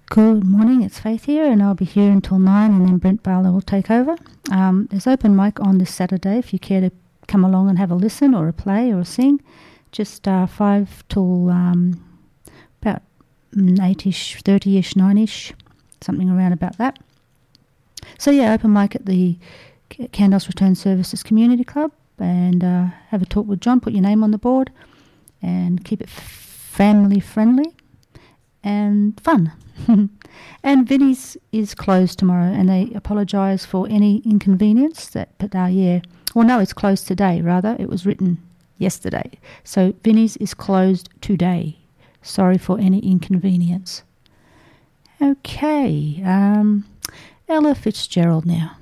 Good morning, it's Faith here, and I'll be here until 9, and then Brent Barlow will take over. There's open mic on this Saturday if you care to come along and have a listen or a play or a sing. Just 5 till about 8ish, 30ish, 9ish, something around about that. So yeah, open mic at the Candos Return Services Community Club, and have a talk with John, put your name on the board, and keep it family friendly and fun. And Vinnie's is closed tomorrow, and they apologise for any inconvenience that, it's closed today, rather. It was written yesterday. So Vinnie's is closed today. Sorry for any inconvenience. Okay, Ella Fitzgerald now.